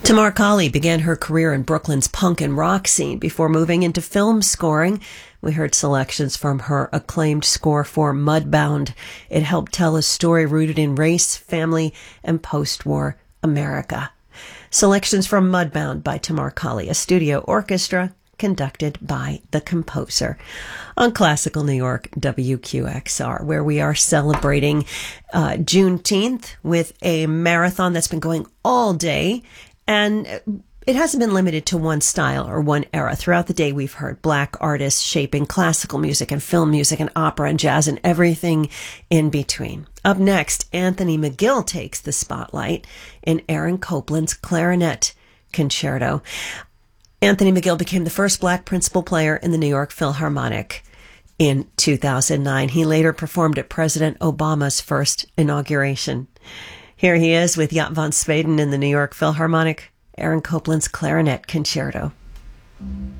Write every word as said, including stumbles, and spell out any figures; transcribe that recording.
Tamar Kali began her career in Brooklyn's punk and rock scene before moving into film scoring. We heard selections from her acclaimed score for Mudbound. It helped tell a story rooted in race, family, and post-war America. Selections from Mudbound by Tamar Kali, a studio orchestra conducted by the composer. On Classical New York W Q X R, where we are celebrating uh, Juneteenth with a marathon that's been going all day. And it hasn't been limited to one style or one era. Throughout the day, we've heard Black artists shaping classical music and film music and opera and jazz and everything in between. Up next, Anthony McGill takes the spotlight in Aaron Copland's Clarinet Concerto. Anthony McGill became the first Black principal player in the New York Philharmonic in two thousand nine. He later performed at President Obama's first inauguration. Here he is with Jaap van Zweden in the New York Philharmonic, Aaron Copland's Clarinet Concerto.